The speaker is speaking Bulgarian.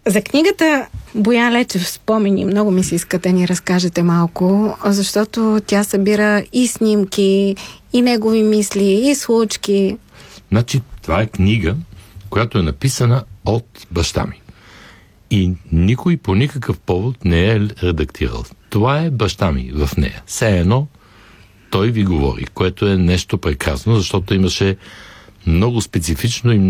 За книгата Боян Лечев спомени, много ми се иска да ни разкажете малко, защото тя събира и снимки, и негови мисли, и случки. Значи, това е книга, която е написана от баща ми. И никой по никакъв повод не е редактирал. Това е баща ми в нея. Все едно той ви говори, което е нещо прекрасно, защото имаше много специфично и